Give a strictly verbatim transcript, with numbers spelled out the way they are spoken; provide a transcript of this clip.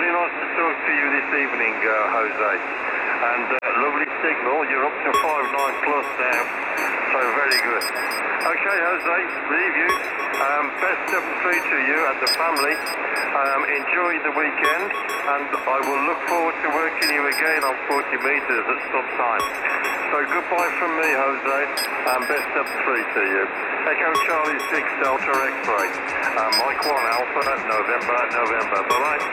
very nice to talk to you this evening, uh, Jose. And uh, lovely signal. You're up to five nine plus now, so very good. Okay, Jose, leave you. Um, best of three to you and the family. Um, enjoy the weekend, and I will look forward to working you again on forty metres at some time. So goodbye from me, Jose, and best of three to you. Echo Charlie six Delta X-ray. Uh, Mike one Alpha, November, November. Bye-bye.